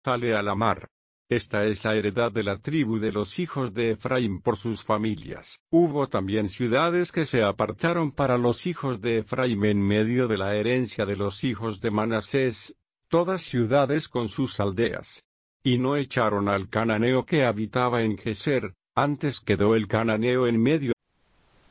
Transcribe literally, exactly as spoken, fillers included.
sale a la mar. Esta es la heredad de la tribu de los hijos de Efraín por sus familias. Hubo también ciudades que se apartaron para los hijos de Efraín en medio de la herencia de los hijos de Manasés, todas ciudades con sus aldeas. Y no echaron al cananeo que habitaba en Geser, antes quedó el cananeo en medio